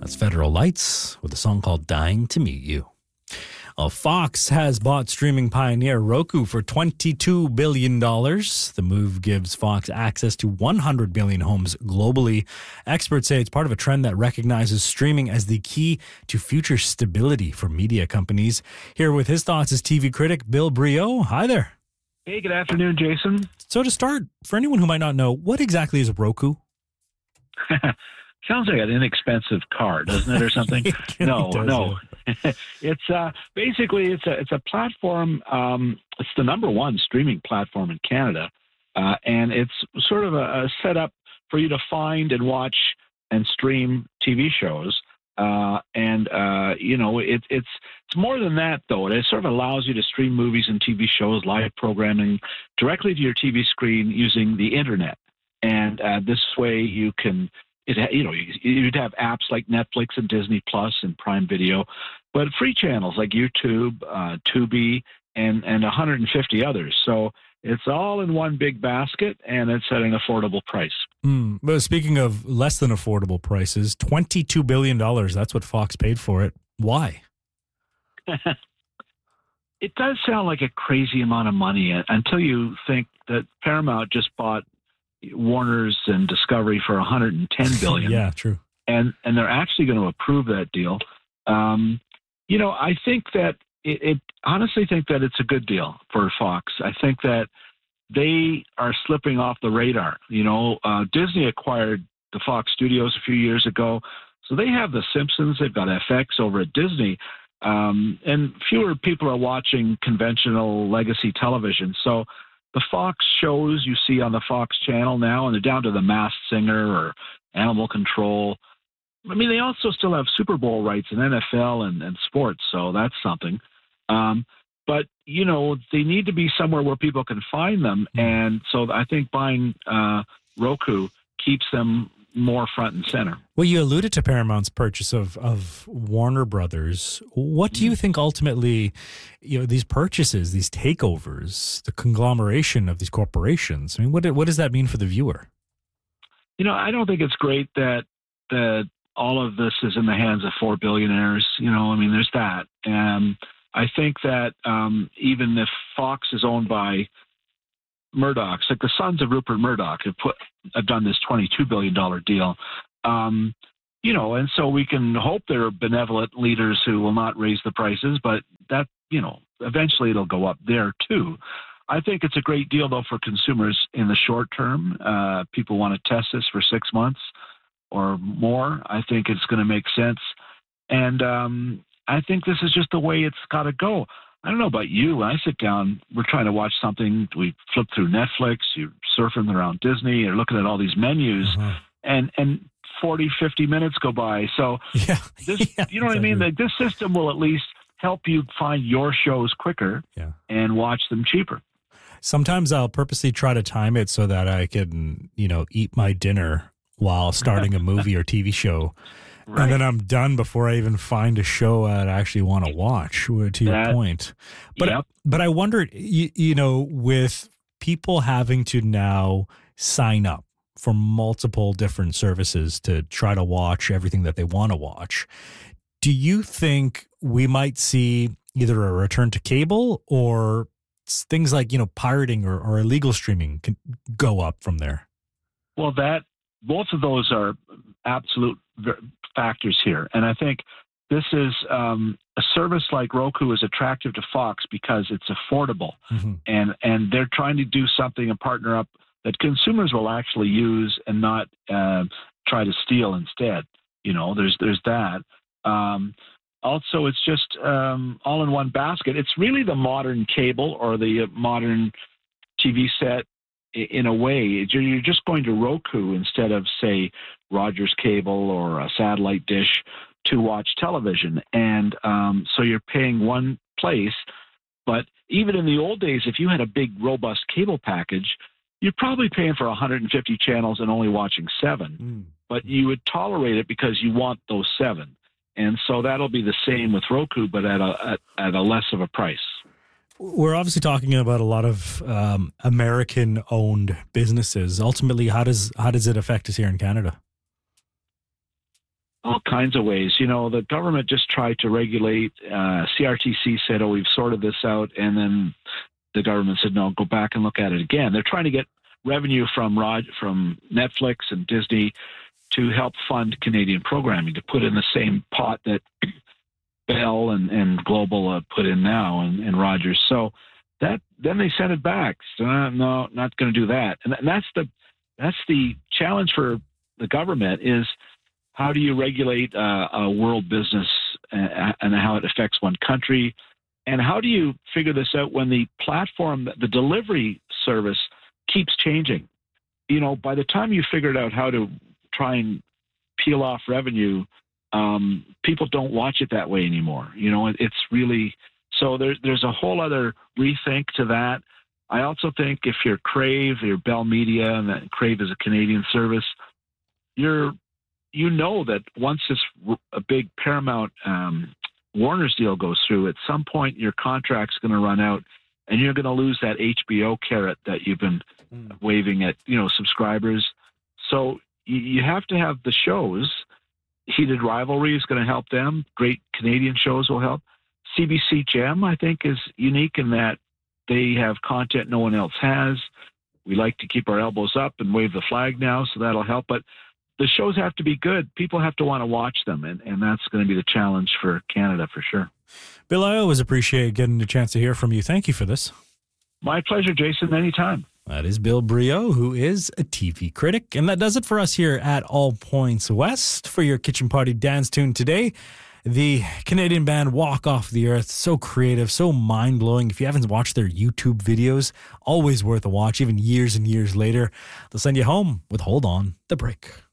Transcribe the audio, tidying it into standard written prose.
That's Federal Lights with a song called Dying to Meet You. Fox has bought streaming pioneer Roku for $22 billion. The move gives Fox access to 100 million homes globally. Experts say it's part of a trend that recognizes streaming as the key to future stability for media companies. Here with his thoughts is TV critic Bill Brioux. Hi there. Hey, good afternoon, Jason. So to start, for anyone who might not know, what exactly is Roku? Sounds like an inexpensive car, doesn't it, or something? No. It's basically it's a platform. It's the number one streaming platform in Canada, and it's sort of a setup for you to find and watch and stream TV shows. It's more than that, though. It sort of allows you to stream movies and TV shows, live programming directly to your TV screen using the internet. And this way you can, you'd have apps like Netflix and Disney Plus and Prime Video, but free channels like YouTube, Tubi, and 150 others. So it's all in one big basket, and it's at an affordable price. But speaking of less than affordable prices, $22 billion, that's what Fox paid for it. Why? It does sound like a crazy amount of money until you think that Paramount just bought Warner's and Discovery for $110 billion. Yeah, true. And they're actually going to approve that deal. I think that honestly think that it's a good deal for Fox. I think that they are slipping off the radar. Disney acquired the Fox Studios a few years ago, so they have The Simpsons. They've got FX over at Disney, and fewer people are watching conventional legacy television. So the Fox shows you see on the Fox channel now, and they're down to The Masked Singer or Animal Control. I mean, they also still have Super Bowl rights in NFL and sports, so that's something. But, they need to be somewhere where people can find them. And so I think buying Roku keeps them more front and center. Well, you alluded to Paramount's purchase of Warner Brothers. What do you think ultimately, these purchases, these takeovers, the conglomeration of these corporations, I mean, what does that mean for the viewer? I don't think it's great that all of this is in the hands of four billionaires. There's that. I think that even if Fox is owned by Murdoch's, like the sons of Rupert Murdoch have done this $22 billion deal, and so we can hope there are benevolent leaders who will not raise the prices, but that, eventually it'll go up there too. I think it's a great deal, though, for consumers in the short term. People want to test this for 6 months or more. I think it's going to make sense. And I think this is just the way it's got to go. I don't know about you. When I sit down, we're trying to watch something. We flip through Netflix, you're surfing around Disney, you're looking at all these menus, and 40, 50 minutes go by. So, you know what I mean? Like, this system will at least help you find your shows quicker and watch them cheaper. Sometimes I'll purposely try to time it so that I can, eat my dinner while starting a movie or TV show. Right. And then I'm done before I even find a show that I actually want to watch, to your point. But I wondered, with people having to now sign up for multiple different services to try to watch everything that they want to watch, do you think we might see either a return to cable or things like, pirating or illegal streaming can go up from there? Well, both of those are absolute factors here. And I think this is a service like Roku is attractive to Fox because it's affordable. And they're trying to do something and partner up that consumers will actually use and not try to steal instead. There's that. Also, it's just all in one basket. It's really the modern cable or the modern TV set. In a way, you're just going to Roku instead of, say, Rogers Cable or a satellite dish to watch television. And so you're paying one place. But even in the old days, if you had a big, robust cable package, you're probably paying for 150 channels and only watching 7. But you would tolerate it because you want those 7. And so that'll be the same with Roku, but at a less of a price. We're obviously talking about a lot of American-owned businesses. Ultimately, how does it affect us here in Canada? all kinds of ways. The government just tried to regulate. CRTC said, "Oh, we've sorted this out," and then the government said, "No, go back and look at it again." They're trying to get revenue from Netflix and Disney to help fund Canadian programming, to put in the same pot that Bell and Global put in now, and Rogers. So then they sent it back. So no, not going to do that. And that's the challenge for the government is, how do you regulate a world business and how it affects one country? And how do you figure this out when the platform, the delivery service keeps changing? By the time you figured out how to try and peel off revenue, people don't watch it that way anymore. It's really, so there's a whole other rethink to that. I also think if you're Crave, you're Bell Media, and that Crave is a Canadian service, that once a big Paramount Warner's deal goes through, at some point your contract's going to run out, and you're going to lose that HBO carrot that you've been waving at subscribers. So you have to have the shows. Heated Rivalry is going to help them. Great Canadian shows will help. CBC Gem, I think, is unique in that they have content no one else has. We like to keep our elbows up and wave the flag now, so that'll help. But the shows have to be good. People have to want to watch them, and that's going to be the challenge for Canada for sure. Bill, I always appreciate getting a chance to hear from you. Thank you for this. My pleasure, Jason, anytime. That is Bill Briot, who is a TV critic. And that does it for us here at All Points West for your Kitchen Party dance tune today. The Canadian band Walk Off the Earth, so creative, so mind-blowing. If you haven't watched their YouTube videos, always worth a watch, even years and years later. They'll send you home with Hold On, The Break.